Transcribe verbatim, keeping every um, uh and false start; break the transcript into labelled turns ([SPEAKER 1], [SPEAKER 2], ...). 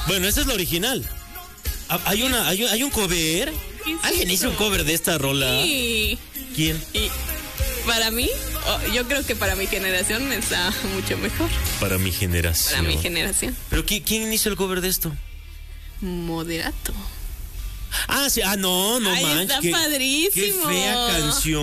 [SPEAKER 1] Bueno, esa es la original. Ah, Hay una, hay, un- hay un cover.
[SPEAKER 2] ¿Qué es
[SPEAKER 1] ¿Alguien hizo
[SPEAKER 2] eso?
[SPEAKER 1] un cover de esta rola?
[SPEAKER 2] Sí.
[SPEAKER 1] ¿Quién?
[SPEAKER 2] Y para mí, oh, yo creo que para mi generación está mucho mejor.
[SPEAKER 1] Para mi generación.
[SPEAKER 2] Para mi generación.
[SPEAKER 1] ¿Pero qui- quién hizo el cover de esto?
[SPEAKER 2] Moderato.
[SPEAKER 1] Ah, sí, ah, no, no
[SPEAKER 2] Ay,
[SPEAKER 1] manches.
[SPEAKER 2] está
[SPEAKER 1] qué-
[SPEAKER 2] padrísimo.
[SPEAKER 1] Qué fea canción.